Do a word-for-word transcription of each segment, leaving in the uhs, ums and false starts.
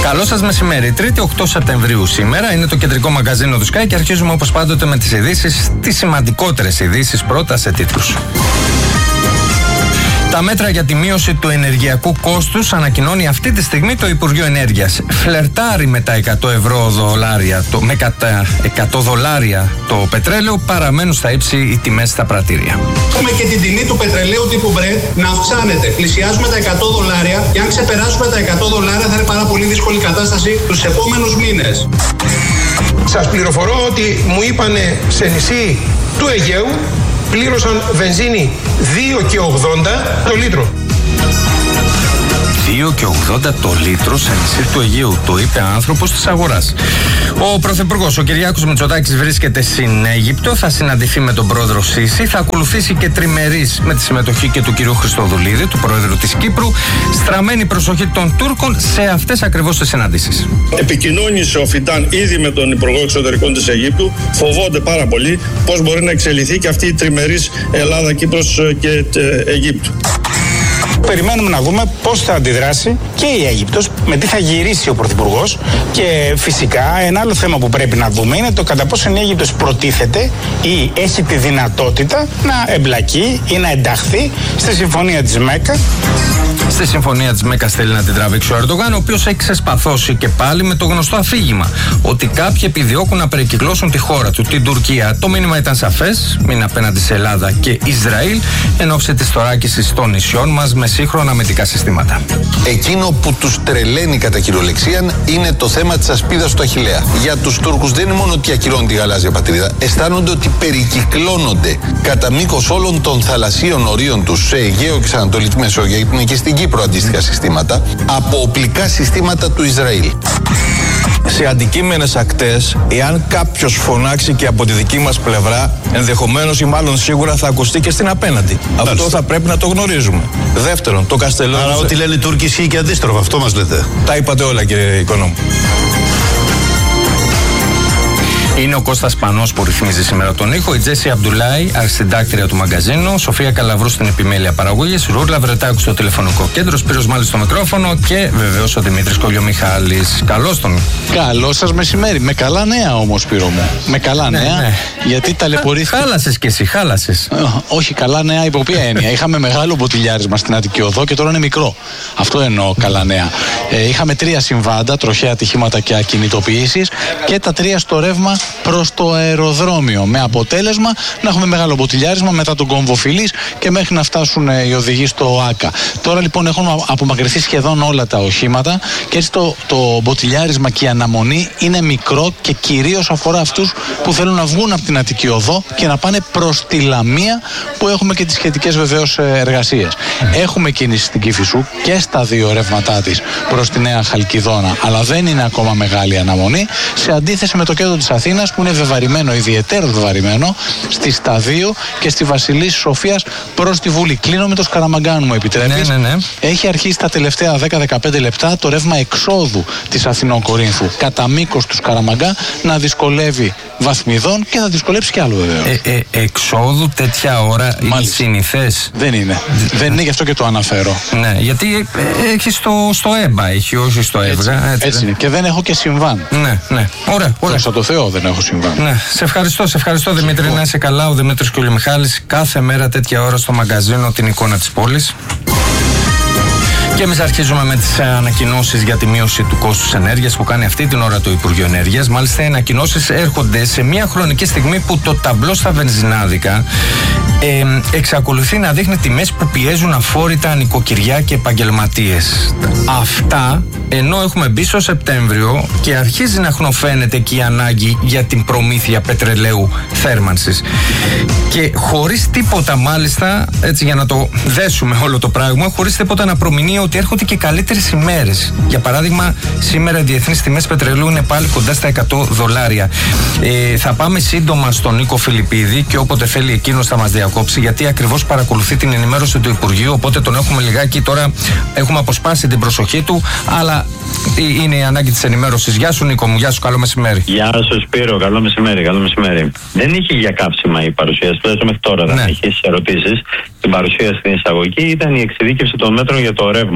Καλό σας μεσημέρι. Τρίτη οκτώ Σεπτεμβρίου σήμερα είναι το κεντρικό μαγκαζίνο του Sky και αρχίζουμε όπως πάντοτε με τις ειδήσεις, τις σημαντικότερες ειδήσεις πρώτα σε τίτλους. Τα μέτρα για τη μείωση του ενεργειακού κόστους ανακοινώνει αυτή τη στιγμή το Υπουργείο Ενέργειας. Φλερτάρει με τα εκατό ευρώ δολάρια, το, με κατά εκατό δολάρια το πετρέλαιο, παραμένουν στα ύψη οι τιμές στα πρατήρια. Έχουμε και την τιμή του πετρελαίου τύπου Brent να αυξάνεται. Πλησιάζουμε τα εκατό δολάρια και αν ξεπεράσουμε τα εκατό δολάρια θα είναι πάρα πολύ δύσκολη κατάσταση τους επόμενους μήνες. Σας πληροφορώ ότι μου είπανε σε νησί του Αιγαίου πλήρωσαν βενζίνη δύο και ογδόντα το λίτρο. δύο και ογδόντα το λίτρο σε νησί του Αιγαίου, το είπε άνθρωπος της αγοράς. Ο Πρωθυπουργός, ο Κυριάκος Μητσοτάκης, βρίσκεται στην Αίγυπτο, θα συναντηθεί με τον πρόεδρο Σίση, θα ακολουθήσει και τριμερής με τη συμμετοχή και του κυρίου Χριστοδουλίδη, του πρόεδρου της Κύπρου, στραμμένη προσοχή των Τούρκων σε αυτές ακριβώς τις συναντήσεις. Επικοινώνησε ο Φιτάν ήδη με τον Υπουργό Εξωτερικών της Αιγύπτου, φοβόνται πάρα πολύ πώς μπορεί να εξελιχθεί και αυτή η τριμερής Ελλάδα, Κύπρος και Αιγύπτου. Περιμένουμε να δούμε πώς θα αντιδράσει και η Αίγυπτος, με τι θα γυρίσει ο Πρωθυπουργός, και φυσικά ένα άλλο θέμα που πρέπει να δούμε είναι το κατά πόσο η Αίγυπτος προτίθεται ή έχει τη δυνατότητα να εμπλακεί ή να ενταχθεί στη συμφωνία της Μέκκα. Στη συμφωνία της Μέκας θέλει να την τραβήξει ο Ερντογάν, ο οποίος έχει ξεσπαθώσει και πάλι με το γνωστό αφήγημα ότι κάποιοι επιδιώκουν να περικυκλώσουν τη χώρα του, την Τουρκία. Το μήνυμα ήταν σαφές, μην απέναντι σε Ελλάδα και Ισραήλ, εν ώψη της θωράκισης των νησιών μας με σύγχρονα αμυντικά συστήματα. Εκείνο που τους τρελαίνει κατά κυριολεξία είναι το θέμα της ασπίδας του Αχιλλέα. Για τους Τούρκους δεν είναι μόνο ότι ακυρώνουν τη γαλάζια πατρίδα, αισθάνονται ότι περικυκλώνονται κατά μήκος όλων των θαλασσίων ορίων τους σε Αιγαίο και σε Ανατολική Μεσόγειο, γιατί είναι και στην Κύπρο αντίστοιχα συστήματα, από οπλικά συστήματα του Ισραήλ. Σε αντικείμενες ακτές, εάν κάποιος φωνάξει και από τη δική μας πλευρά, ενδεχομένως ή μάλλον σίγουρα θα ακουστεί και στην απέναντι. Μάλιστα. Αυτό θα πρέπει να το γνωρίζουμε. Δεύτερον, το Καστελόριζο. Άρα, ό,τι λένε οι Τούρκοι ισχύει και αντίστροφα, αυτό μας λέτε. Τα είπατε όλα, κύριε Οικονόμου. Είναι ο Κώστας Πανός που ρυθμίζει σήμερα τον ήχο, η Τζέσι Αμπτουλάη, αρχισυντάκτρια του μαγκαζίνου, Σοφία Καλαβρού στην επιμέλεια παραγωγής, Ρούρλα Βρετάκου στο τηλεφωνικό κέντρο, Σπύρος Μάλης στο μικρόφωνο και βεβαίως ο Δημήτρης Κολιομιχάλης. Καλώς τον. Καλό σας μεσημέρι. Με καλά νέα όμως, Σπύρο μου. Με καλά ναι, νέα, ναι. Γιατί ταλαιπωρήθηκε. Χάλασες κι εσύ, χάλασες. Όχι, καλά νέα υπό ποια έννοια. Είχαμε μεγάλο μποτιλιάρισμα στην Αττική Οδό και τώρα είναι μικρό. Αυτό εννοώ καλά νέα. Ε, είχαμε τρία συμβάντα, τροχαία ατυχήματα και ακινητοποιήσεις, και τα τρία στο ρεύμα προς το αεροδρόμιο. Με αποτέλεσμα να έχουμε μεγάλο μποτιλιάρισμα μετά τον κόμβο Φιλής και μέχρι να φτάσουν οι οδηγοί στο ΆΚΑ. Τώρα λοιπόν έχουν απομακρυνθεί σχεδόν όλα τα οχήματα και έτσι το, το μποτιλιάρισμα και η αναμονή είναι μικρό και κυρίως αφορά αυτούς που θέλουν να βγουν από την Αττική Οδό και να πάνε προς τη Λαμία, που έχουμε και τις σχετικές βεβαίως εργασίες. Έχουμε κίνηση στην Κηφισού και στα δύο ρεύματά της προς τη Νέα Χαλκιδόνα, αλλά δεν είναι ακόμα μεγάλη αναμονή, σε αντίθεση με το κέντρο της Αθήνας που είναι βεβαρημένο, ιδιαιτέρως βεβαρημένο, στη Σταδίου και στη Βασιλής Σοφίας προς τη Βουλή. Κλείνω με το Σκαραμαγκάν, μου επιτρέπεις. Ναι, ναι, ναι. Έχει αρχίσει τα τελευταία δέκα με δεκαπέντε λεπτά το ρεύμα εξόδου της Αθηνών Κορίνθου κατά μήκος του Σκαραμαγκά να δυσκολεύει βαθμιδών και θα δυσκολέψει κι άλλο βεβαίως. Ε, ε, εξόδου τέτοια ώρα είναι συνηθές. Δεν είναι. Δεν είναι, γι' αυτό και το αναφέρω. Ναι, γιατί ε, έχει στο, στο ΕΜΠΑ, έχει όχι στο ΕΒΓΑ. Έτσι, έτσι, έτσι είναι. Και δεν έχω και συμβάν. Ναι, ναι. Ωραία, ωραία. Στο το Θεό δεν έχω συμβάν. Ναι, σε ευχαριστώ, σε ευχαριστώ Δημήτρη, να είσαι καλά. Ο Δημήτρης Κολιομιχάλης, κάθε μέρα τέτοια ώρα στο μαγκαζίνο, την εικόνα της πόλης. Και εμείς αρχίζουμε με τις ανακοινώσεις για τη μείωση του κόστους ενέργειας που κάνει αυτή την ώρα το Υπουργείο Ενέργειας. Μάλιστα, οι ανακοινώσεις έρχονται σε μια χρονική στιγμή που το ταμπλό στα βενζινάδικα ε, εξακολουθεί να δείχνει τιμές που πιέζουν αφόρητα νοικοκυριά και επαγγελματίες. Αυτά ενώ έχουμε μπει στο Σεπτέμβριο και αρχίζει να χνοφαίνεται και η ανάγκη για την προμήθεια πετρελαίου θέρμανσης. Και χωρίς τίποτα, μάλιστα, έτσι για να το δέσουμε όλο το πράγμα, χωρίς τίποτα να προμηνύει ότι έρχονται και καλύτερες ημέρες. Για παράδειγμα, σήμερα οι διεθνείς τιμές πετρελαίου είναι πάλι κοντά στα εκατό δολάρια. Ε, θα πάμε σύντομα στον Νίκο Φιλιππίδη και όποτε θέλει εκείνος θα μας διακόψει, γιατί ακριβώς παρακολουθεί την ενημέρωση του Υπουργείου. Οπότε τον έχουμε λιγάκι τώρα, έχουμε αποσπάσει την προσοχή του, αλλά είναι η ανάγκη της ενημέρωσης. Γεια σου, Νίκο μου, γεια σου, καλό μεσημέρι. Γεια σου, Σπύρο, καλό μεσημέρι, καλό μεσημέρι. Δεν είχε για καύσιμα η παρουσίαση, τουλάχιστον μέχρι τώρα δεν είχε ερωτήσεις. Την παρουσίαση στην εισαγωγή ήταν η εξειδίκευση των μέτρων για το ρεύμα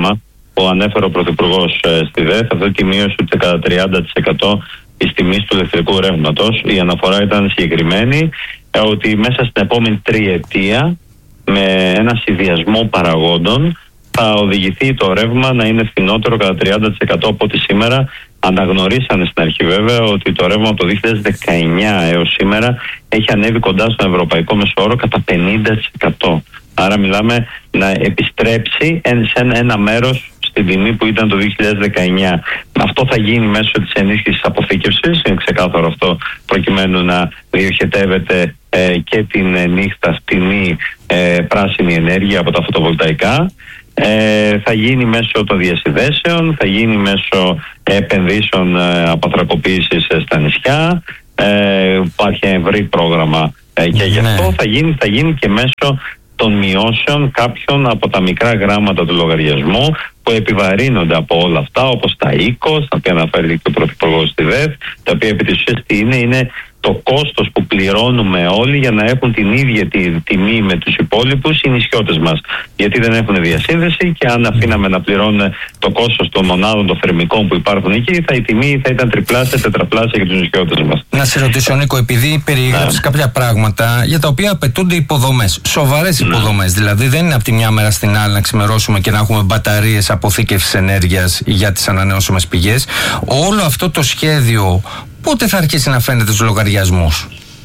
που ανέφερε ο Πρωθυπουργός στη ΔΕΘ, αυτή τη μείωση του κατά τριάντα τοις εκατό της τιμής του ηλεκτρικού ρεύματος. Η αναφορά ήταν συγκεκριμένη, ότι μέσα στην επόμενη τριετία, με ένα συνδυασμό παραγόντων, θα οδηγηθεί το ρεύμα να είναι φθηνότερο κατά τριάντα τοις εκατό από ό,τι σήμερα. Αναγνωρίσανε στην αρχή βέβαια ότι το ρεύμα από το δύο χιλιάδες δεκαεννιά έως σήμερα έχει ανέβει κοντά στον ευρωπαϊκό μεσόωρο κατά πενήντα τοις εκατό. Άρα μιλάμε να επιστρέψει σε ένα μέρος στην τιμή που ήταν το δύο χιλιάδες δεκαεννιά. Αυτό θα γίνει μέσω της ενίσχυσης αποθήκευσης, είναι ξεκάθαρο αυτό, προκειμένου να διοχετεύεται ε, και την νύχτα φτηνή ε, πράσινη ενέργεια από τα φωτοβολταϊκά. Ε, θα γίνει μέσω των διασυνδέσεων, θα γίνει μέσω επενδύσεων ε, αποθρακοποίησης στα νησιά. Ε, υπάρχει ένα ευρύ πρόγραμμα ε, και γι' αυτό θα γίνει, θα γίνει και μέσω των μειώσεων κάποιων από τα μικρά γράμματα του λογαριασμού που επιβαρύνονται από όλα αυτά, όπως τα οίκος, τα οποία αναφέρει και ο Πρωθυπουργός στη ΔΕΘ, τα οποία επί της ουσίας τι είναι, είναι το κόστος που πληρώνουμε όλοι για να έχουν την ίδια τη τιμή με τους υπόλοιπους οι νησιώτες μας. Γιατί δεν έχουν διασύνδεση και αν αφήναμε να πληρώνουν το κόστος των μονάδων των θερμικών που υπάρχουν εκεί, θα η τιμή θα ήταν τριπλάσια, τετραπλάσια για τους νησιώτες μας. Να σε ρωτήσω, Νίκο, επειδή περιέγραψες ναι. κάποια πράγματα για τα οποία απαιτούνται υποδομές, σοβαρές ναι. υποδομές. Δηλαδή δεν είναι από τη μια μέρα στην άλλη να ξημερώσουμε και να έχουμε μπαταρίες αποθήκευσης ενέργειας για τις ανανεώσιμες πηγές. Όλο αυτό το σχέδιο πότε θα αρχίσει να φαίνεται στους λογαριασμούς?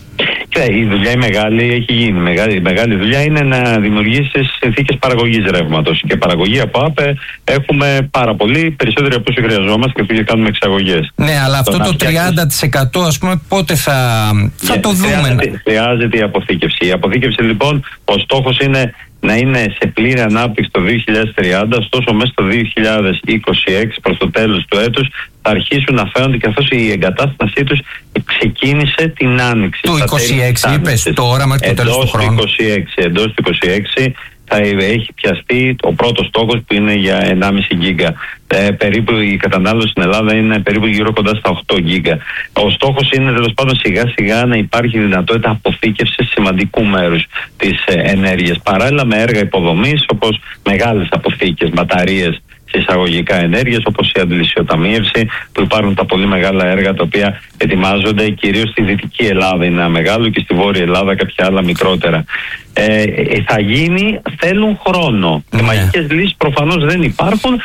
Η δουλειά η μεγάλη έχει γίνει. Μεγάλη, η μεγάλη δουλειά είναι να δημιουργήσει συνθήκες παραγωγής ρεύματος. Και παραγωγή από ΑΠΕ έχουμε πάρα πολύ, περισσότεροι από όσοι χρειαζόμαστε και κάνουμε εξαγωγές. Ναι, αλλά αυτό το τριάντα τοις εκατό ας πούμε πότε θα, θα yeah, το δούμε? Χρειάζεται, χρειάζεται η αποθήκευση. Η αποθήκευση λοιπόν, ο στόχος είναι να είναι σε πλήρη ανάπτυξη το δύο χιλιάδες τριάντα, ωστόσο μέσα στο δύο χιλιάδες είκοσι έξι προς το τέλος του έτους θα αρχίσουν να φαίνονται, καθώς η εγκατάστασή τους ξεκίνησε την άνοιξη. Το είκοσι έξι είπες τώρα μέχρι το τέλος του χρόνου. είκοσι έξι, εντός του είκοσι έξι θα έχει πιαστεί ο πρώτος στόχος που είναι για ενάμιση γίγκα. Ε, περίπου η κατανάλωση στην Ελλάδα είναι περίπου γύρω κοντά στα οκτώ γίγκα. Ο στόχος είναι τέλος πάντων σιγά σιγά να υπάρχει δυνατότητα αποθήκευσης σημαντικού μέρους της ε, ενέργειας. Παράλληλα με έργα υποδομής όπως μεγάλες αποθήκες, μπαταρίες σε εισαγωγικά ενέργειας, όπως η αντιλησιοταμίευση, που υπάρχουν τα πολύ μεγάλα έργα τα οποία ετοιμάζονται κυρίως στη Δυτική Ελλάδα, είναι ένα μεγάλο, και στη Βόρεια Ελλάδα κάποια άλλα μικρότερα. Ε, θα γίνει, θέλουν χρόνο. Ναι. Οι μαγικές λύσεις προφανώς δεν υπάρχουν.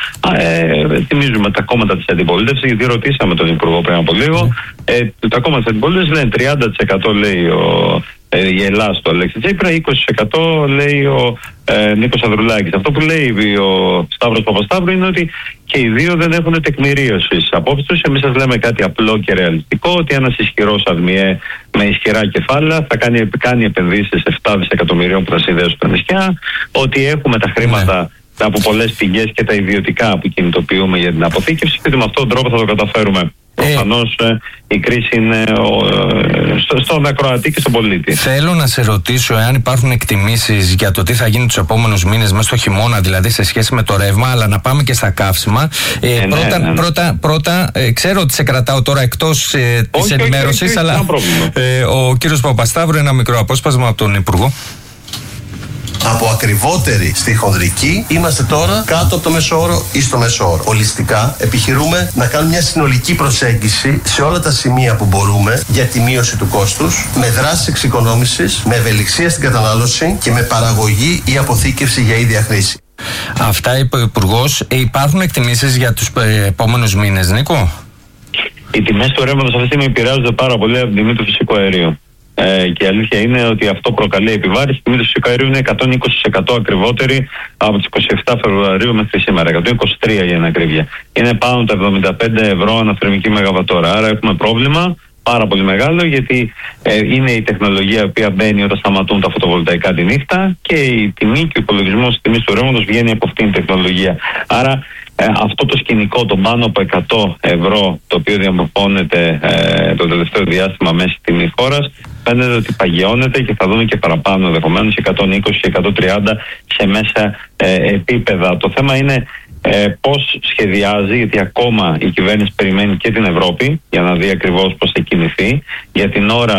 Ε, θυμίζουμε τα κόμματα της αντιπολίτευσης, γιατί ρωτήσαμε τον Υπουργό πριν από λίγο. Ε, τα κόμματα της αντιπολίτευσης λένε τριάντα τοις εκατό λέει ο, ε, η Ελλάδα στο Αλέξη Τσίπρα, είκοσι τοις εκατό λέει ο ε, Νίκος Ανδρουλάκης. Αυτό που λέει ο Σταύρος Παπασταύρου είναι ότι και οι δύο δεν έχουν τεκμηρίωση στις απόψεις τους. Εμείς σας λέμε κάτι απλό και ρεαλιστικό, ότι ένας ισχυρός ΑΔΜΙΕ με ισχυρά κεφάλαια θα κάνει, κάνει επενδύσεις επτά δισεκατομμυρίων που θα συνδέσουν τα νησιά, ότι έχουμε τα χρήματα ναι. από πολλές πηγές και τα ιδιωτικά που κινητοποιούμε για την αποθήκευση και ότι με αυτόν τον τρόπο θα το καταφέρουμε. Προφανώς ε, η κρίση είναι ο, ε, στο, στον ακροατή και στον πολίτη. Θέλω να σε ρωτήσω εάν υπάρχουν εκτιμήσεις για το τι θα γίνει τους επόμενους μήνες μέσα στο χειμώνα, δηλαδή σε σχέση με το ρεύμα, αλλά να πάμε και στα καύσιμα. Ε, ε, πρώτα, ναι, ναι. πρώτα, πρώτα ε, ξέρω ότι σε κρατάω τώρα εκτός ε, της ενημέρωσης, αλλά ε, ο κύριος Παπασταύρου, ένα μικρό απόσπασμα από τον Υπουργό. Από ακριβότερη στη χονδρική είμαστε τώρα κάτω από το μέσο όρο ή στο μέσο όρο. Ολιστικά επιχειρούμε να κάνουμε μια συνολική προσέγγιση σε όλα τα σημεία που μπορούμε για τη μείωση του κόστους, με δράσεις εξοικονόμησης, με ευελιξία στην κατανάλωση και με παραγωγή ή αποθήκευση για ίδια χρήση. Αυτά είπε ο Υπουργός. Ε, υπάρχουν εκτιμήσεις για τους ε, επόμενους μήνες, Νίκο? Οι τιμές του ρεύματος αυτή τη στιγμή επηρεάζονται πάρα πολύ από την τιμή του φυσικού αερίου. Ε, και η αλήθεια είναι ότι αυτό προκαλεί επιβάρηση. Η τιμή του φυσικού αερίου είναι εκατόν είκοσι τοις εκατό ακριβότερη από τις είκοσι επτά Φεβρουαρίου μέχρι σήμερα. εκατόν είκοσι τρία για την ακρίβεια. Είναι πάνω τα εβδομήντα πέντε ευρώ αναθερμική μεγαβατόρα. Άρα έχουμε πρόβλημα πάρα πολύ μεγάλο, γιατί ε, είναι η τεχνολογία η οποία μπαίνει όταν σταματούν τα φωτοβολταϊκά τη νύχτα και η τιμή και ο υπολογισμός της τιμής του ρεύματος βγαίνει από αυτήν την τεχνολογία. Άρα ε, αυτό το σκηνικό, το πάνω από εκατό ευρώ, το οποίο διαμορφώνεται ε, το τελευταίο διάστημα μέσα στη τιμή χώρας, φαίνεται ότι παγιώνεται και θα δούμε και παραπάνω, ενδεχομένως εκατόν είκοσι και εκατόν τριάντα σε μέσα ε, επίπεδα. Το θέμα είναι ε, πώς σχεδιάζει, γιατί ακόμα η κυβέρνηση περιμένει και την Ευρώπη για να δει ακριβώς πώς θα κινηθεί. Για την ώρα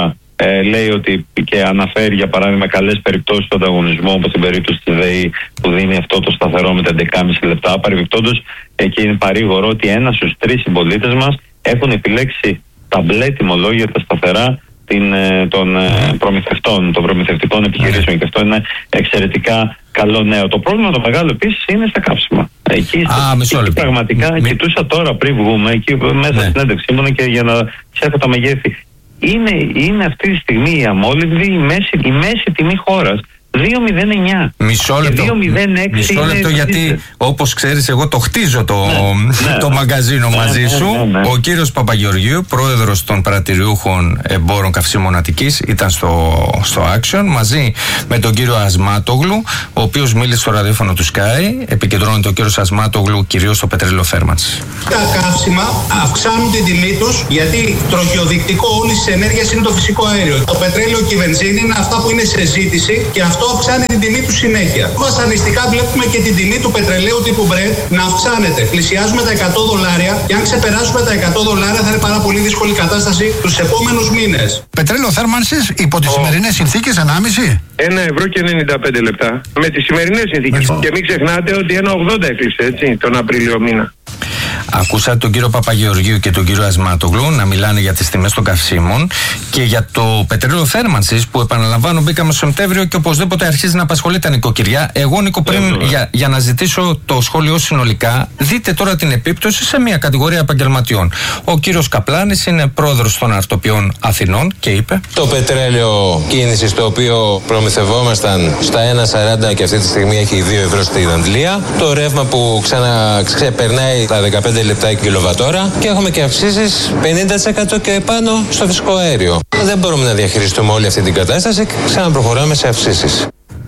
ε, λέει ότι και αναφέρει για παράδειγμα καλές περιπτώσεις του ανταγωνισμού, όπως την περίπτωση της ΔΕΗ που δίνει αυτό το σταθερό με τα έντεκα κόμμα πέντε λεπτά. Παρεμπιπτόντως, ε, και είναι παρήγορο ότι ένας στους τρεις συμπολίτες μας έχουν επιλέξει τα μπλε τιμολόγια, τα σταθερά την, ε, των ε, προμηθευτών, των προμηθευτικών επιχειρήσεων. Και αυτό είναι εξαιρετικά καλό νέο. Το πρόβλημα το μεγάλο επίσης είναι στα καύσιμα. Εκεί, Α, εκεί, εκεί πραγματικά μη... κοιτούσα τώρα πριν βγούμε, εκεί μέσα ναι. στην έντευξή μου και για να ξέρετε τα μεγέθη. Είναι, είναι αυτή τη στιγμή η αμόλυβδη η μέση, η μέση τιμή χώρας. δύο μηδέν εννιά. Μισό λεπτό. δύο μηδέν έξι Μισό λεπτό, είναι... γιατί όπως ξέρεις εγώ το χτίζω το, ναι, το ναι, μαγκαζίνο ναι, μαζί ναι, σου. Ναι, ναι, ναι. Ο κύριος Παπαγεωργίου, πρόεδρος των παρατηριούχων εμπόρων καυσίμων Αττικής, ήταν στο, στο Action μαζί με τον κύριο Ασμάτογλου, ο οποίος μίλησε στο ραδιόφωνο του Sky. Επικεντρώνεται ο κύριος Ασμάτογλου κυρίως στο πετρέλαιο θέρμανσης. Τα καύσιμα αυξάνουν την τιμή τους γιατί τροχιοδεικτικό όλης της ενέργειας είναι το φυσικό αέριο. Το πετρέλαιο και η βενζίνη είναι αυτά που είναι σε ζήτηση και αυτό αυξάνει την τιμή του συνέχεια. Βασανιστικά βλέπουμε και την τιμή του πετρελαίου τύπου Brent να αυξάνεται. Πλησιάζουμε τα εκατό δολάρια και αν ξεπεράσουμε τα εκατό δολάρια θα είναι πάρα πολύ δύσκολη κατάσταση τους επόμενους μήνες. Πετρέλαιο θέρμανσης υπό τις oh. σημερινές συνθήκες ενάμιση. Ένα ευρώ και ενενήντα πέντε λεπτά. Με τις σημερινές συνθήκες. Oh. Και μην ξεχνάτε ότι ένα ογδόντα έκλεισε έτσι τον Απρίλιο μήνα. Ακούσατε τον κύριο Παπαγεωργίου και τον κύριο Ασμάτογλου να μιλάνε για τις τιμές των καυσίμων και για το πετρέλαιο θέρμανσης που, επαναλαμβάνω, μπήκαμε στο Σεπτέμβριο και οπωσδήποτε αρχίζει να απασχολεί τα νοικοκυριά. Εγώ, Νίκο, πριν για, για να ζητήσω το σχόλιο συνολικά, δείτε τώρα την επίπτωση σε μια κατηγορία επαγγελματιών. Ο κύριος Καπλάνης είναι πρόεδρος των αρτοπιών Αθηνών και είπε: το πετρέλαιο κίνησης το οποίο προμηθευόμασταν στα ένα σαράντα και αυτή τη στιγμή έχει δύο ευρώ στην Αγγλία. Το ρεύμα που ξαναξεπερνάει τα δεκαπέντε λεπτά κιλοβατόρα και έχουμε και αυξήσεις πενήντα τοις εκατό και πάνω στο φυσικό αέριο. Δεν μπορούμε να διαχειριστούμε όλη αυτή την κατάσταση και ξαναπροχωράμε σε αυξήσεις.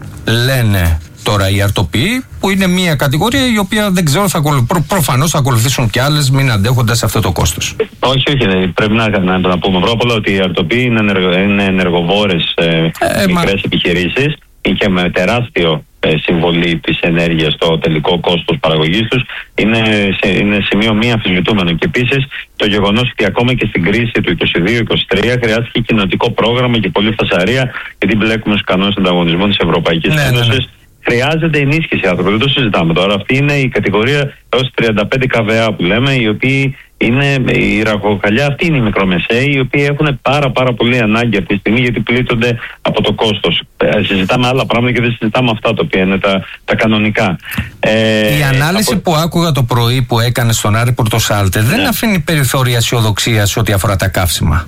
Λένε τώρα οι αρτοποί, που είναι μια κατηγορία η οποία δεν ξέρω, θα ακολου... προ... προφανώς θα ακολουθήσουν και άλλες, μην αντέχοντας αυτό το κόστος. Όχι, όχι, πρέπει να, να, να πούμε πρώτα απ' όλα ότι οι αρτοποί είναι, ενεργο... είναι ενεργοβόρες ε, ε, μικρές μα... επιχειρήσεις και με τεράστιο συμβολή της ενέργειας στο τελικό κόστος παραγωγής τους είναι, είναι σημείο μη αμφισβητούμενο. Και επίσης το γεγονός ότι ακόμα και στην κρίση του είκοσι δύο είκοσι τρία χρειάστηκε κοινοτικό πρόγραμμα και πολλή φασαρία, γιατί μπλέκουμε στους κανόνες ανταγωνισμού της Ευρωπαϊκής ναι, Ένωσης. Ναι, ναι. Χρειάζεται ενίσχυση, άνθρωποι. Δεν το συζητάμε τώρα. Αυτή είναι η κατηγορία έως τριάντα πέντε κιλοβατ που λέμε, οι οποίοι είναι η ραχοκαλιά, αυτοί είναι οι μικρομεσαίοι, οι οποίοι έχουν πάρα πάρα πολύ ανάγκη αυτή τη στιγμή γιατί πλήττονται από το κόστος. Ε, συζητάμε άλλα πράγματα και δεν συζητάμε αυτά τα οποία είναι τα, τα κανονικά. Ε, η ανάλυση από... που άκουγα το πρωί που έκανε στον Άρη Πορτοσάλτε δεν ναι. αφήνει περιθώρια αισιοδοξία σε ό,τι αφορά τα καύσιμα.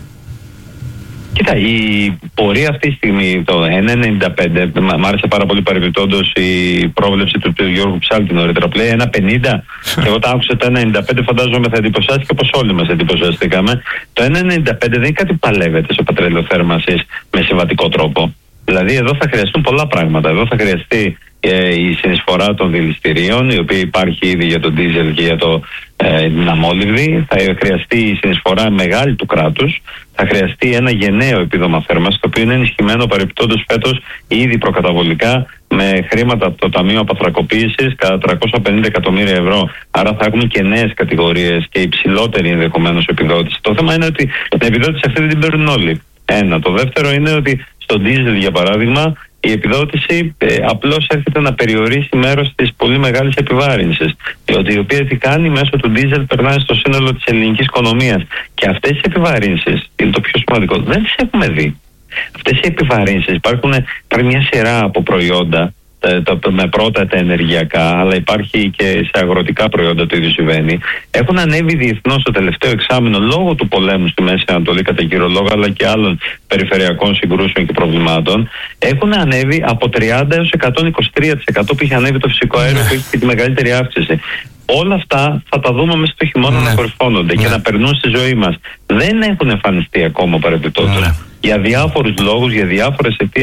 Κοίτα, η πορεία αυτή τη στιγμή, το ένα ενενήντα πέντε, μ' άρεσε πάρα πολύ παρεμπιπτόντως η πρόβλεψη του, του Γιώργου Ψάλτη νωρίτερα, που λέει ένα πενήντα και εγώ τα άκουσα το ένα ενενήντα πέντε, φαντάζομαι θα εντυπωσιάστηκε όπως όλοι μας εντυπωσιαστήκαμε. Το ένα ενενήντα πέντε δεν είναι κάτι που παλεύεται στο πετρέλαιο θέρμανσης με συμβατικό τρόπο. Δηλαδή εδώ θα χρειαστούν πολλά πράγματα. Εδώ θα χρειαστεί ε, η συνεισφορά των δηληστηρίων, η οποία υπάρχει ήδη για τον ντίζελ και για το, ε, την αμόλυβδη. Θα χρειαστεί η συνεισφορά μεγάλη του κράτους. Θα χρειαστεί ένα γενναίο επίδομα θέρμανσης, το οποίο είναι ενισχυμένο παρεμπιπτόντως φέτος ήδη προκαταβολικά με χρήματα από το Ταμείο Απαθρακοποίησης κατά τριακόσια πενήντα εκατομμύρια ευρώ. Άρα θα έχουμε και νέες κατηγορίες και υψηλότερη ενδεχομένως επιδότηση. Το θέμα είναι ότι την επιδότηση αυτή δεν την παίρνουν όλοι. Ένα. Το δεύτερο είναι ότι στο ντίζελ, για παράδειγμα, η επιδότηση ε, απλώς έρχεται να περιορίσει μέρος της πολύ μεγάλης επιβάρυνσης. Διότι η οποία τι κάνει μέσω του ντίζελ περνάει στο σύνολο της ελληνικής οικονομίας. Και αυτές οι επιβαρύνσεις, είναι το πιο σημαντικό, δεν τις έχουμε δει. Αυτές οι επιβαρύνσεις υπάρχουν, υπάρχει μια σειρά από προϊόντα, τα, τα, με πρώτα τα ενεργειακά, αλλά υπάρχει και σε αγροτικά προϊόντα το ίδιο συμβαίνει. Έχουν ανέβει διεθνώς το τελευταίο εξάμηνο λόγω του πολέμου στη Μέση Ανατολή, κατά κύριο λόγο, αλλά και άλλων περιφερειακών συγκρούσεων και προβλημάτων. Έχουν ανέβει από τριάντα έως εκατόν είκοσι τρία τοις εκατό που είχε ανέβει το φυσικό αέριο, που έχει και τη μεγαλύτερη αύξηση. Όλα αυτά θα τα δούμε μέσα στο χειμώνα ναι. να κορυφώνονται ναι. και να περνούν στη ζωή μας. Δεν έχουν εμφανιστεί ακόμα παρεμπιπτόντως. Ναι. Για διάφορους λόγους, για διάφορες αιτίες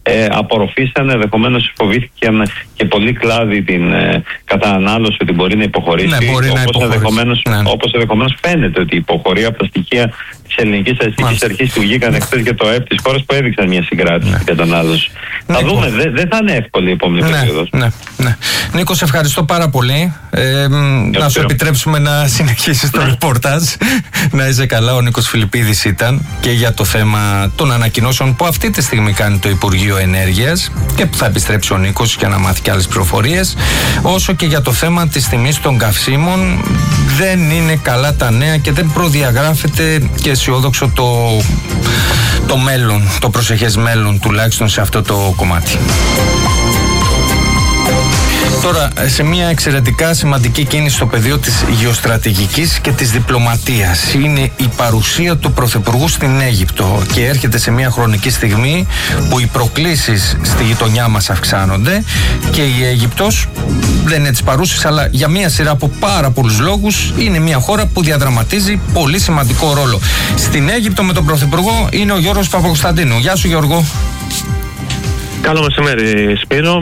ε, απορροφήσαν, ενδεχομένως φοβήθηκαν και πολλοί κλάδοι την ε, κατανάλωση ότι μπορεί να υποχωρήσει. Ναι, μπορεί όπως, να υποχωρήσει. Ενδεχομένως, ναι. όπως ενδεχομένως φαίνεται ότι υποχωρεί από τα στοιχεία της ελληνικής στατιστικής αρχής που βγήκαν εχθές για το ΕΠ της χώρας που έδειξαν μια συγκράτηση ναι. στην κατανάλωση. Ναι, θα δούμε, δεν δε θα είναι εύκολη η επόμενη ναι, περίοδος. Ναι, ναι. Νίκο, σε ευχαριστώ πάρα πολύ. Ε, να σου επιτρέψουμε να συνεχίσεις το ρεπορτάζ. Να είσαι καλά. Ο Νίκος Φιλιππίδης ήταν και για το θέμα των ανακοινώσεων που αυτή τη στιγμή κάνει το Υπουργείο Ενέργειας και που θα επιστρέψει ο Νίκος για να μάθει και άλλες πληροφορίες, όσο και για το θέμα της τιμής των καυσίμων. Δεν είναι καλά τα νέα και δεν προδιαγράφεται και αισιόδοξο το, το μέλλον, το προσεχές μέλλον τουλάχιστον σε αυτό το κομμάτι. Τώρα, σε μια εξαιρετικά σημαντική κίνηση στο πεδίο της γεωστρατηγικής και της διπλωματίας είναι η παρουσία του Πρωθυπουργού στην Αίγυπτο και έρχεται σε μια χρονική στιγμή που οι προκλήσεις στη γειτονιά μας αυξάνονται και η Αίγυπτος δεν είναι της παρούσης, αλλά για μια σειρά από πάρα πολλούς λόγους είναι μια χώρα που διαδραματίζει πολύ σημαντικό ρόλο. Στην Αίγυπτο με τον Πρωθυπουργό είναι ο Γιώργος Παπακοσταντίνου. Γεια σου, Γιώργο. Καλό μεσημέρι, Σπύρο.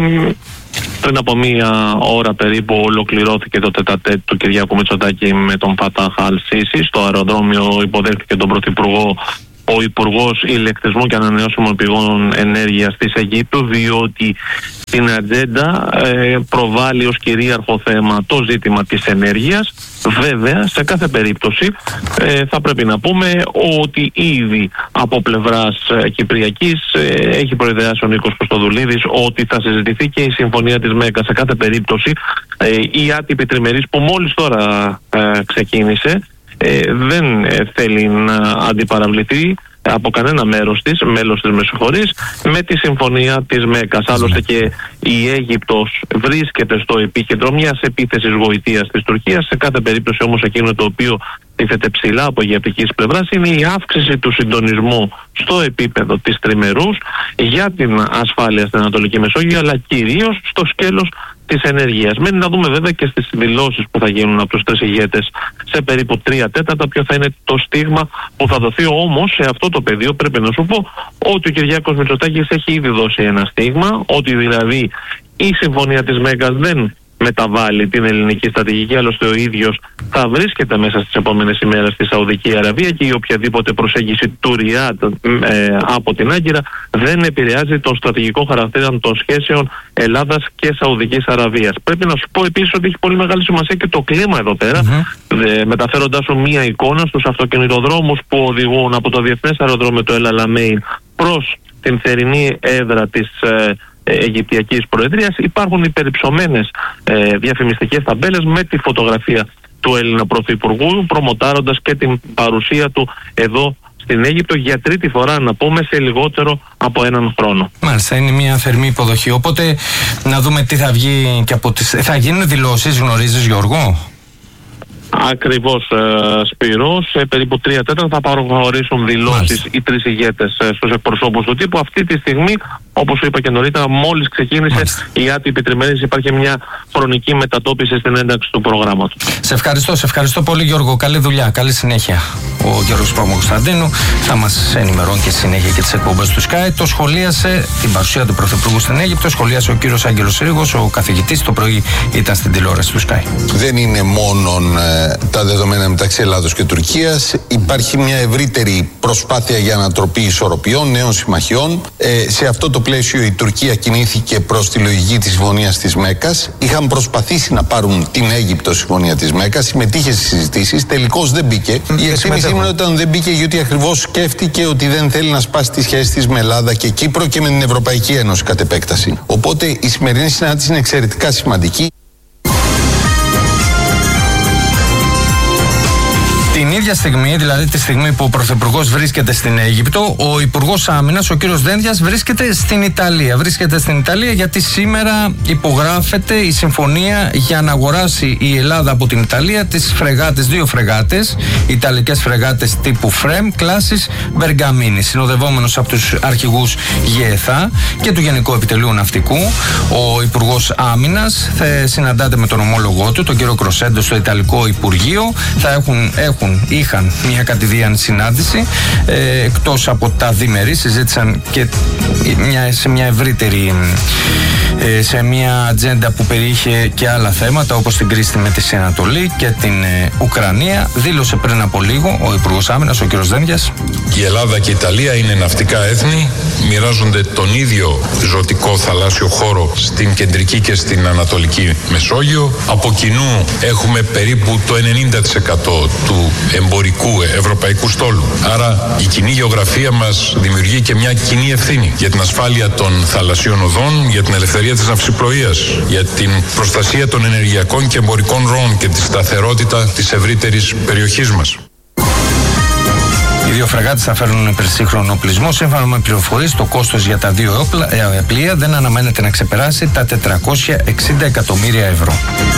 Πριν από μία ώρα περίπου ολοκληρώθηκε το τετατέτ του Κυριάκου Μητσοτάκη με τον Φατάχ Αλ-Σίσι. Στο αεροδρόμιο υποδέχτηκε τον Πρωθυπουργό ο Υπουργός Ηλεκτρισμού και Ανανεώσιμων Πηγών Ενέργειας της Αιγύπτου, διότι στην ατζέντα ε, προβάλλει ως κυρίαρχο θέμα το ζήτημα της ενέργειας. Βέβαια, σε κάθε περίπτωση ε, θα πρέπει να πούμε ότι ήδη από πλευράς ε, Κυπριακής ε, έχει προειδεάσει ο Νίκος Κωστοδουλίδης ότι θα συζητηθεί και η συμφωνία της ΜΕΚΑ. Σε κάθε περίπτωση ε, η άτυπη τριμερής που μόλις τώρα ε, ξεκίνησε ε, δεν ε, θέλει να αντιπαραβληθεί από κανένα μέρος της, μέλος της Μεσοχωρής, με τη συμφωνία της ΜΕΚΑΣ. Άλλωστε και η Αίγυπτος βρίσκεται στο επίκεντρο μιας επίθεσης γοητείας της Τουρκίας. Σε κάθε περίπτωση όμως εκείνο το οποίο τίθεται ψηλά από αιγυπτικής πλευράς είναι η αύξηση του συντονισμού στο επίπεδο της τριμερούς για την ασφάλεια στην Ανατολική Μεσόγειο, αλλά κυρίως στο σκέλος της ενέργειας. Μένει να δούμε βέβαια και στις δηλώσεις που θα γίνουν από τους τρεις ηγέτες σε περίπου τρία τέταρτα ποιο θα είναι το στίγμα που θα δοθεί. Όμως σε αυτό το πεδίο πρέπει να σου πω ότι ο Κυριάκος Μητσοτάκης έχει ήδη δώσει ένα στίγμα, ότι δηλαδή η συμφωνία της ΜΕΚΑΣ δεν μεταβάλλει την ελληνική στρατηγική, άλλωστε ο ίδιος θα βρίσκεται μέσα στις επόμενες ημέρες στη Σαουδική Αραβία και η οποιαδήποτε προσέγγιση του Ριάντ ε, από την Άγκυρα δεν επηρεάζει το στρατηγικό χαρακτήρα των σχέσεων Ελλάδας και Σαουδικής Αραβίας. Πρέπει να σου πω επίσης ότι έχει πολύ μεγάλη σημασία και το κλίμα εδώ πέρα, mm-hmm. ε, μεταφέροντάς σου μία εικόνα στους αυτοκινητοδρόμους που οδηγούν από το Διεθνές Αεροδρόμιο του Ελ Αλαμέιν προς την θερινή έδρα της ε, Αιγυπτιακής Προεδρίας. Υπάρχουν υπερυψωμένες ε, διαφημιστικές ταμπέλες με τη φωτογραφία του Έλληνα Πρωθυπουργού, προμοτάροντας και την παρουσία του εδώ στην Αίγυπτο για τρίτη φορά, να πούμε, σε λιγότερο από έναν χρόνο. Μάλιστα, είναι μια θερμή υποδοχή. Οπότε να δούμε τι θα βγει και από τις... Θα γίνουν δηλώσεις, γνωρίζεις, Γιώργο? Ακριβώς, ε, Σπύρο. Σε περίπου τρία τέταρτα θα προχωρήσουν δηλώσεις οι τρεις ηγέτες ε, στους εκπροσώπους του τύπου. Αυτή τη στιγμή, όπως σου είπα και νωρίτερα, μόλις ξεκίνησε Μάλιστα. η άτυπη τριμερής, υπάρχει μια χρονική μετατόπιση στην ένταξη του προγράμματος. Σε ευχαριστώ, σε ευχαριστώ πολύ, Γιώργο. Καλή δουλειά, καλή συνέχεια. Ο Γιώργος Παπακοσταντίνου θα μας ενημερώνει και στη συνέχεια και τις εκπομπές του Sky. Το σχολίασε την παρουσία του Πρωθυπουργού στην Αίγυπτο, σχολίασε ο κύριος Άγγελος Ρήγος, ο καθηγητής, το πρωί ήταν στην τηλεόραση του Sky. Δεν είναι μόνον ε, τα δεδομένα μεταξύ Ελλάδος και Τουρκίας. Υπάρχει μια ευρύτερη προσπάθεια για ανατροπή ισορροπιών, νέων συμμαχιών. Ε, σε αυτό το πλαίσιο η Τουρκία κινήθηκε προς τη λογική της συμφωνίας της ΜΕΚΑΣ. Είχαν προσπαθήσει να πάρουν την Αίγυπτο συμφωνία της ΜΕΚΑΣ, συμμετείχε στις συζητήσεις, τελικώς δεν μπήκε. Η εκτίμηση είναι ότι δεν μπήκε γιατί ακριβώς σκέφτηκε ότι δεν θέλει να σπάσει τις σχέσεις της με Ελλάδα και Κύπρο και με την Ευρωπαϊκή Ένωση κατ' επέκταση. Οπότε η σημερινή συνάντηση είναι εξαιρετικά σημαντική. Την ίδια στιγμή, δηλαδή τη στιγμή που ο Πρωθυπουργός βρίσκεται στην Αίγυπτο, ο Υπουργός Άμυνας, ο κύριος Δένδιας, βρίσκεται στην Ιταλία. Βρίσκεται στην Ιταλία γιατί σήμερα υπογράφεται η συμφωνία για να αγοράσει η Ελλάδα από την Ιταλία τις φρεγάτες, δύο φρεγάτες, ιταλικές φρεγάτες τύπου Φρέμ, κλάσης Μπεργαμίνη. Συνοδευόμενος από τους αρχηγούς ΓΕΘΑ και του Γενικού Επιτελείου Ναυτικού, ο Υπουργός Άμυνας θα συναντάται με τον ομόλογό του, τον κύριο Κροσέντο, στο Ιταλικό Υπουργείο. Θα έχουν, έχουν μάλλον είχαν μια κατηδίαν συνάντηση, ε, εκτός από τα διμερεί, συζήτησαν και μια, σε μια ευρύτερη, ε, σε μια ατζέντα που περιείχε και άλλα θέματα, όπως την κρίση στη Μέση Ανατολή και την ε, Ουκρανία. Δήλωσε πριν από λίγο ο Υπουργός Άμυνας, ο κ. Δένδιας. Η Ελλάδα και η Ιταλία είναι ναυτικά έθνη, μοιράζονται τον ίδιο ζωτικό θαλάσσιο χώρο στην κεντρική και στην ανατολική Μεσόγειο. Από κοινού έχουμε περίπου το ενενήντα τοις εκατό του εμπορικού ευρωπαϊκού στόλου. Άρα η κοινή γεωγραφία μας δημιουργεί και μια κοινή ευθύνη για την ασφάλεια των θαλασσίων οδών, για την ελευθερία της ναυσιπλοείας, για την προστασία των ενεργειακών και εμπορικών ροών και τη σταθερότητα της ευρύτερης περιοχής μας. Οι δύο φρεγάτες θα φέρουν υπερσύγχρονο οπλισμό. Σύμφωνα με πληροφορίες, το κόστος για τα δύο όπλα, ε, πλοία δεν αναμένεται να ξεπεράσει τα τετρακόσια εξήντα εκατομμύρια ευρώ.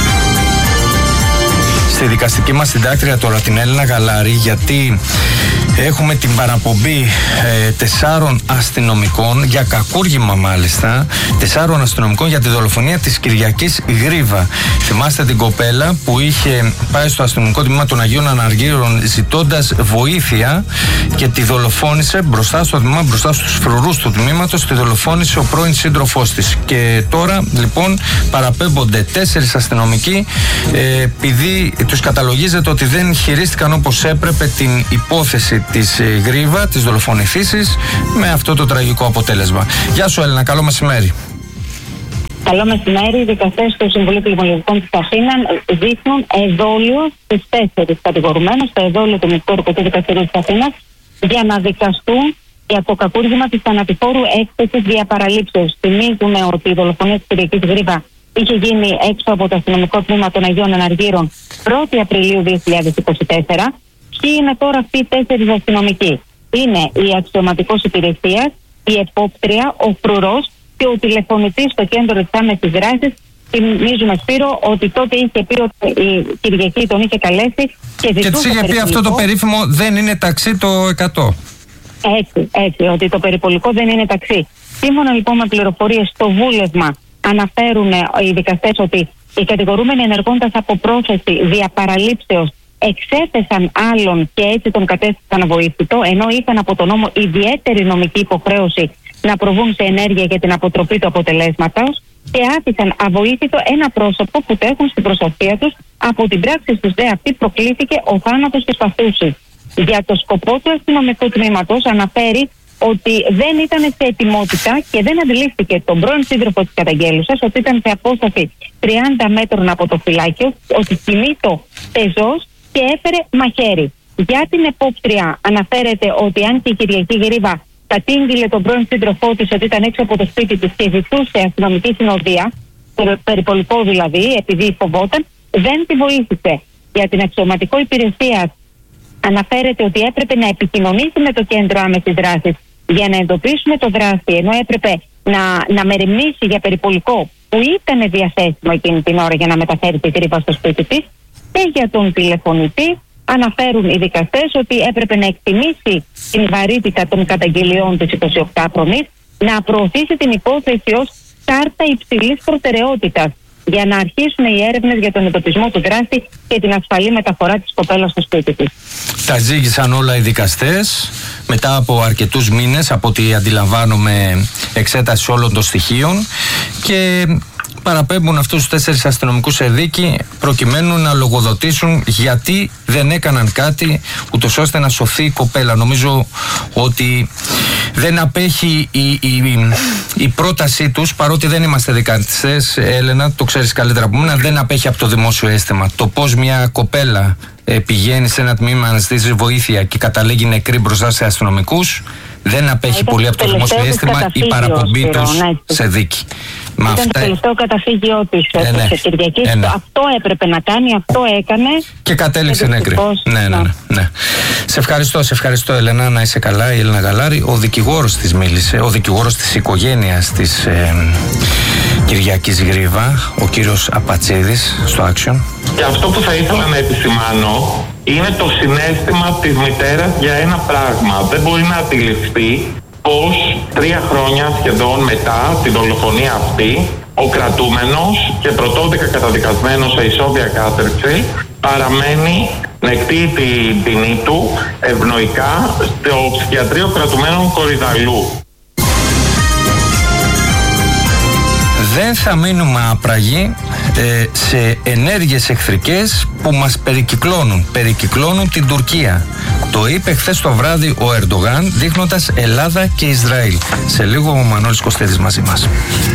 Στη δικαστική μας συντάκτρια τώρα την Έλληνα Γαλάρη, γιατί έχουμε την παραπομπή ε, τεσσάρων αστυνομικών, για κακούργημα μάλιστα, τεσσάρων αστυνομικών για τη δολοφονία της Κυριακής Γρίβα. Θυμάστε την κοπέλα που είχε πάει στο αστυνομικό τμήμα των Αγίων Αναργύρων ζητώντας βοήθεια και τη δολοφόνησε μπροστά στο τμήμα, μπροστά στους φρουρούς του τμήματος, τη δολοφόνησε ο πρώην σύντροφός της. Και τώρα λοιπόν παραπέμπονται τέσσερις αστυνομικοί, ε, επειδή τους καταλογίζεται ότι δεν χειρίστηκαν όπως έπρεπε την υπόθεση της Γρίβα, της δολοφονηθήσης, με αυτό το τραγικό αποτέλεσμα. Γεια σου Έλληνα, καλό μεσημέρι. Καλό μεσημέρι. Οι δικαστές του Συμβουλίου Πλημμυρικών της Αθήνας δείχνουν εδόλιο στις τέσσερις κατηγορουμένους, στο εδόλιο του Μυστόρικου του Δικαστηρίου της Αθήνας, για να δικαστούν για το κακούργημα της θανατηφόρου έκθεσης διαπαραλήψεως. Θυμίζουμε ότι η δολοφονία της Κυριακής Γρίβα είχε γίνει έξω από το αστυνομικό τμήμα των Αγίων Αναργύρων πρώτη Απριλίου δύο χιλιάδες είκοσι τέσσερα. Ποιοι είναι τώρα αυτοί οι τέσσερις αστυνομικοί? Είναι η αξιωματικός υπηρεσίας, η επόπτρια, ο φρουρός και ο τηλεφωνητής στο κέντρο της άμεσης δράσης. Θυμίζουμε, Σπύρο, ότι τότε είχε πει ότι η Κυριακή τον είχε καλέσει και ζητούσε. Και της είχε πει αυτό το περίφημο δεν είναι ταξί το εκατό. Έτσι, έτσι, ότι το περιπολικό δεν είναι ταξί. Σύμφωνα λοιπόν με πληροφορίες στο βούλευμα, αναφέρουν οι δικαστές ότι οι κατηγορούμενοι ενεργώντας από πρόθεση διαπαραλήψεως εξέθεσαν άλλον και έτσι τον κατέστησαν αβοήθητο, ενώ είχαν από τον νόμο ιδιαίτερη νομική υποχρέωση να προβούν σε ενέργεια για την αποτροπή του αποτελέσματος και άφησαν αβοήθητο ένα πρόσωπο που το έχουν στην προστασία τους. Από την πράξη τους δε αυτή προκλήθηκε ο θάνατος της παθούσης. Για το σκοπό του αστυνομικού τμήματος αναφέρει ότι δεν ήταν σε ετοιμότητα και δεν αντιλήφθηκε τον πρώην σύντροφο της καταγγέλουσας ότι ήταν σε απόσταση τριάντα μέτρων από το φυλάκιο, ότι κινείτο πεζός και έφερε μαχαίρι. Για την επόπτρια αναφέρεται ότι αν και η Κυριακή Γρίβα κατήγγειλε τον πρώην σύντροφό της ότι ήταν έξω από το σπίτι της και ζητούσε αστυνομική συνοδεία, περιπολικό δηλαδή, επειδή φοβόταν, δεν τη βοήθησε. Για την αξιωματικό υπηρεσία αναφέρεται ότι έπρεπε να επικοινωνήσει με το κέντρο άμεσης δράσης για να εντοπίσουμε το δράστη, ενώ έπρεπε να, να μεριμνήσει για περιπολικό που ήταν διαθέσιμο εκείνη την ώρα για να μεταφέρει τη Γρίβα στο σπίτι της. Και για τον τηλεφωνητή αναφέρουν οι δικαστές ότι έπρεπε να εκτιμήσει την βαρύτητα των καταγγελιών της εικοσιοκτάχρονης, να προωθήσει την υπόθεση ως κάρτα υψηλής προτεραιότητας για να αρχίσουν οι έρευνες για τον εντοπισμό του δράστη και την ασφαλή μεταφορά της κοπέλας στο σπίτι της. Τα ζήγησαν όλα οι δικαστές μετά από αρκετούς μήνες, από ό,τι αντιλαμβάνομαι, εξέταση όλων των στοιχείων, και παραπέμπουν αυτούς τους τέσσερις αστυνομικούς σε δίκη προκειμένου να λογοδοτήσουν γιατί δεν έκαναν κάτι ούτως ώστε να σωθεί η κοπέλα. Νομίζω ότι δεν απέχει η, η, η πρότασή τους, παρότι δεν είμαστε δικαστές, Έλενα, το ξέρεις καλύτερα από μένα, δεν απέχει από το δημόσιο αίσθημα. Το πώς μια κοπέλα ε, πηγαίνει σε ένα τμήμα να ζητήσει βοήθεια και καταλήγει νεκρή μπροστά σε αστυνομικούς, δεν απέχει πολύ από το δημόσιο αίσθημα η παραπομπή τους σε δίκη. Ήταν αυτά... το τελευταίο καταφύγιο της ε, ναι. Κυριακής. Ε, ναι. Αυτό έπρεπε να κάνει, αυτό έκανε. Και κατέληξε νεκρή. Ναι, ναι, ναι, ναι. Σε ευχαριστώ, σε ευχαριστώ, Έλενα, να είσαι καλά. Η Έλληνα Γαλάρη, ο δικηγόρος της μίλησε, ο δικηγόρος της οικογένειας της ε, Κυριακής Γρίβα, ο κύριος Απατσίδης, στο Action. Και αυτό που θα ήθελα να επισημάνω είναι το συναίσθημα της μητέρας για ένα πράγμα. Δεν μπορεί να αντιληφθεί πως τρία χρόνια σχεδόν μετά την δολοφονία αυτή, ο κρατούμενος και πρωτόδικα καταδικασμένος σε ισόβια κάθερξη παραμένει να εκτείει την ποινή του ευνοϊκά στο ψυχιατρίο κρατουμένων Κορυδαλού. Δεν θα μείνουμε άπραγοι ε, σε ενέργειες εχθρικές που μας περικυκλώνουν. Περικυκλώνουν την Τουρκία. Το είπε χθες το βράδυ ο Ερντογάν, δείχνοντας Ελλάδα και Ισραήλ. Σε λίγο ο Μανώλης Κωστέρης μαζί μας.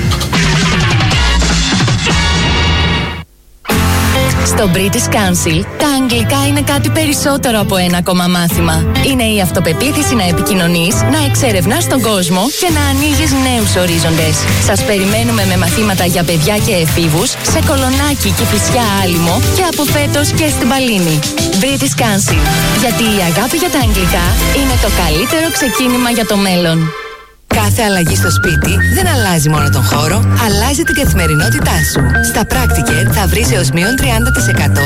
Στο British Council, τα αγγλικά είναι κάτι περισσότερο από ένα ακόμα μάθημα. Είναι η αυτοπεποίθηση να επικοινωνείς, να εξερευνάς τον κόσμο και να ανοίγεις νέους ορίζοντες. Σας περιμένουμε με μαθήματα για παιδιά και εφήβους σε Κολονάκι, Κηφισιά, Άλυμο και από φέτος και στην Παλίνη. British Council, γιατί η αγάπη για τα αγγλικά είναι το καλύτερο ξεκίνημα για το μέλλον. Κάθε αλλαγή στο σπίτι δεν αλλάζει μόνο τον χώρο, αλλάζει την καθημερινότητά σου. Στα Practicare θα βρεις έως μείον τριάντα τοις εκατό